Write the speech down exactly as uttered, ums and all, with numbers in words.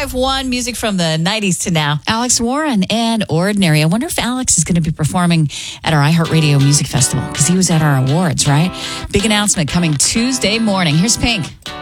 five one, music from the nineties to now. Alex Warren and Ordinary. I wonder if Alex is going to be performing at our iHeartRadio Music Festival because he was at our awards, right? Big announcement coming Tuesday morning. Here's Pink.